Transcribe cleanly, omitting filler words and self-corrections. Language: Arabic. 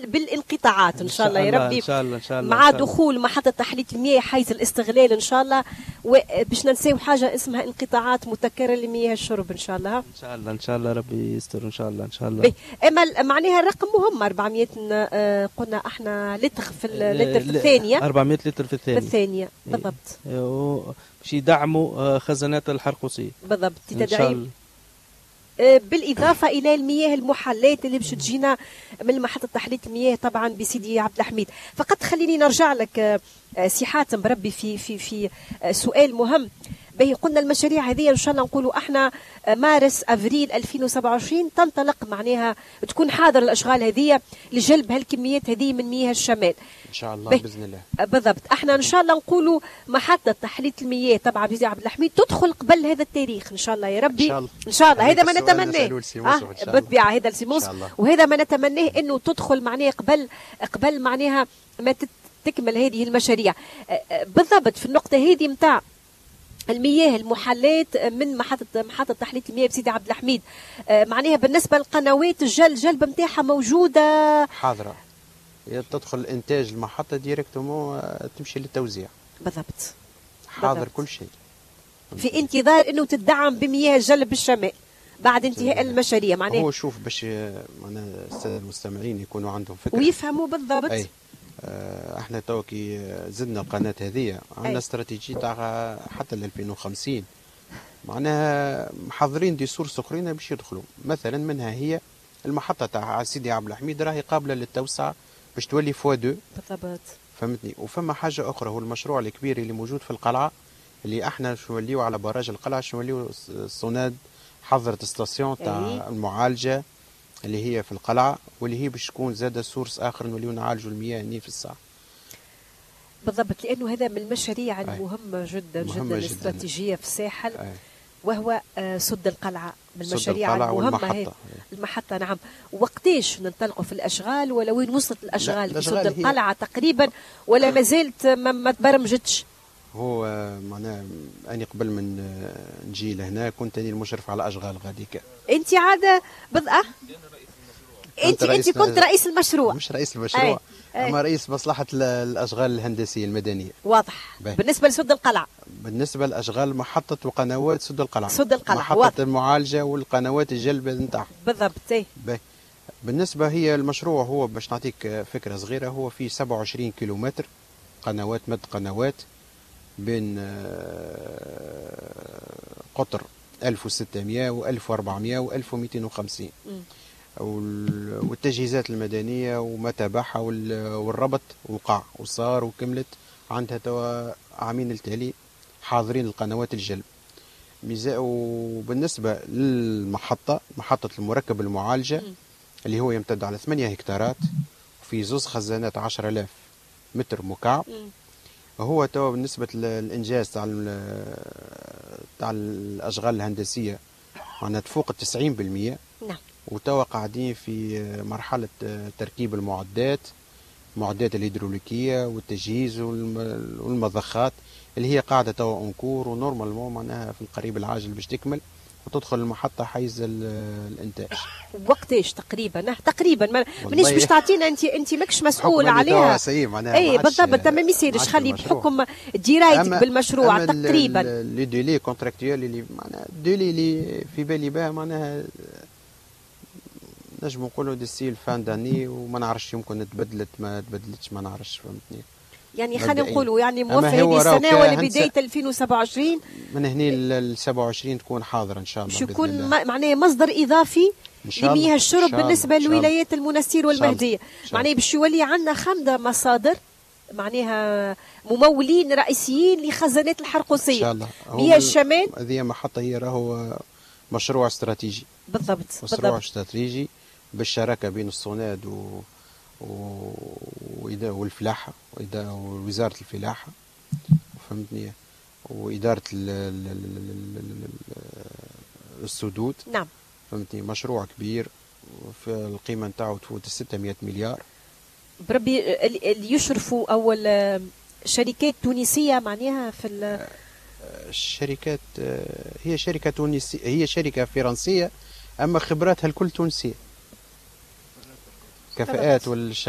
بالانقطاعات ان شاء الله يا ربي، ان شاء الله ان شاء الله مع دخول محطه تحليه المياه حيز الاستغلال ان شاء الله، وباش ننساو حاجه اسمها انقطاعات متكرره لمياه الشرب ان شاء الله. ان شاء الله ان شاء الله ربي يستر ان شاء الله ان شاء الله. اما معناها الرقم مهم 400 قلنا احنا لتر في اللتر في الثانيه، 400 لتر في الثانيه. في الثانيه بالضبط. باش يدعموا خزانات الحرقوسيه بالضبط تدعيم، بالإضافة إلى المياه المحلات اللي باش تجينا من محطة تحلية المياه طبعا بسيدي عبد الحميد. فقط خليني نرجع لك سي حاتم بربي في سؤال مهم. به قلنا المشاريع هذه ان شاء الله نقولوا احنا مارس افريل 2027 تنطلق، معناها تكون حاضر الاشغال هذه لجلب هالكميات هذه من مياه الشمال ان شاء الله باذن الله. بالضبط. احنا ان شاء الله نقولوا محطه تحليه المياه طبعا بسيدي عبد الحميد تدخل قبل هذا التاريخ ان شاء الله يا ربي. ان شاء الله هذا ما نتمناه بالطبيعه، هذا الموسم وهذا ما نتمناه انه تدخل معناها قبل معناها ما تكمل هذه المشاريع. بالضبط في النقطه هذه نتاع المياه المحلات من محطة تحلية المياه بسيدي عبد الحميد، معناها بالنسبة للقنوات الجلب نتاعها موجودة حاضرة، تدخل إنتاج المحطة ديريكتومون تمشي للتوزيع. بالضبط حاضر بالضبط. كل شيء في انتظار أنه تدعم بمياه الجلب بالشمال بعد انتهاء المشاريع. معناها هو شوف باش معناها السادة المستمعين يكونوا عندهم فكرة ويفهموا بالضبط. احنا تو كي زدنا القناه هذه عندنا استراتيجيه تاع حتى ل 2050 معناها محضرين دي سورس اخرين باش يدخلوا، مثلا منها هي المحطه تاع سيدي عبد الحميد راهي قابله للتوسعه باش تولي فوا 2 بالضبط فهمتني. وفما حاجه اخرى هو المشروع الكبير اللي موجود في القلعه اللي احنا نوليو على براج القلعه نوليو الصوناد حضرت ستاسيون تاع المعالجه اللي هي في القلعة، واللي هي باش تكون زادة سورس آخر نوليو نعالجوا المياه هني في الساعة. بالضبط، لأنه هذا من المشاريع المهمة جدا جدا الاستراتيجية في الساحل. وهو سد القلعة من المشاريع المهمة هي المحطة. نعم. وقتاش ننطلقوا في الأشغال ولا وين وصلت الأشغال في سد القلعة تقريبا ولا ما زالت ما تبرمجتش؟ هو معناها أنا قبل من نجي لهنا كنت أنا المشرف على أشغال غاديك. أنت عادة بضعة؟ أنت كنت رئيس المشروع. مش رئيس المشروع، أما رئيس مصلحة الأشغال الهندسية المدنية. واضح. بالنسبة لسد القلعة. بالنسبة لأشغال محطة وقنوات سد القلعة. سد القلعة. محطة واضح. المعالجة والقنوات الجلب نتاعها. بالضبط. بالنسبة هي المشروع هو باش نعطيك فكرة صغيرة، هو فيه 27 كيلومتر قنوات مد قنوات بين قطر 1600 و1400 و1250 والتجهيزات المدنية وما تبعها والربط وقع وصار وكملت عندها توا عامين التالي حاضرين القنوات الجلب. وبالنسبة للمحطة محطة المركب المعالجة اللي هو يمتد على 8 هكتارات وفي زوز خزانات 10,000 متر مكعب. هو توا بالنسبة للإنجاز تاع الأشغال الهندسية معناها تفوق 90%. نعم. وتوا قاعدين في مرحلة تركيب المعدات الهيدروليكية والتجهيز والمضخات اللي هي قاعدة توا أنكور ونورمالمون معناها في القريب العاجل باش تكمل وتدخل المحطة حيز الإنتاج. وقتاش تقريبا مانيش باش تعطينا انت ماكش مسؤول عليها. اي بالضبط، ما يصيرش خلي بحكم درايتك بالمشروع تقريبا. لي ديلي كونتراكتويال اللي معناها الديلي اللي في بالي بها معناها نجم نقولوا ديسي الفان داني وما نعرفش يمكن تبدلت ما تبدلتش ما نعرفش فهمتني. يعني خلينا نقولوا يعني موفر هذه السنه ولا بدايه 2027 من هنا ل 27 تكون حاضره ان شاء الله. باش يكون معناها مصدر اضافي لمياه الشرب بالنسبه لولايات المنستير والمهديه. معناها باش يولي عندنا 5 مصادر معناها ممولين رئيسيين لخزانات الحرقوسيه ان شاء الله. مياه الشمال هذه محطه هي راهو مشروع استراتيجي. بالضبط. مشروع استراتيجي بالشراكه بين الصوناد والفلاحة ووزارة الفلاحة فهمتني وإدارة السدود. نعم. فهمتني مشروع كبير في القيمة نتاعو تفوت 600 مليار. بربي اللي يشرفوا أول شركات تونسية معناها في الشركات هي شركة تونسية، هي شركة فرنسية أما خبراتها الكل تونسية. كفاءات